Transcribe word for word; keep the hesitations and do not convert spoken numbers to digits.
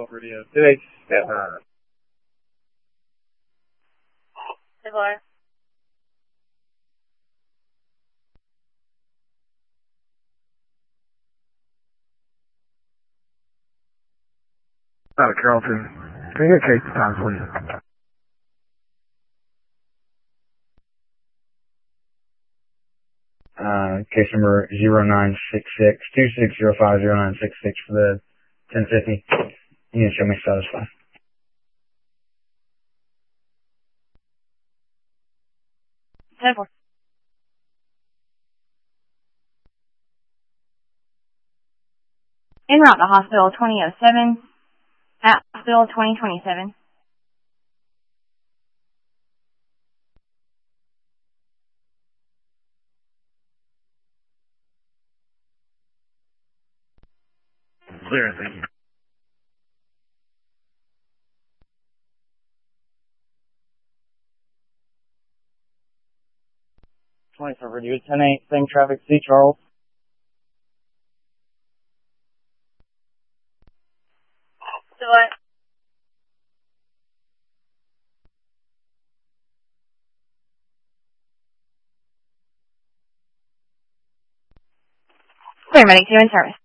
Hospital Radio. two eight seven. Hello. Oh, Charlton. Can you get case time, please? Uh, case number zero nine six six two six zero five zero nine six six for the ten fifty. You can show me status file. ten four. En route to hospital twenty oh seven. At hospital twenty twenty-seven. Clear, thank you. twenty-four Radio ten eight. Same traffic. C. Charles. Hello. Clear medic, two in service.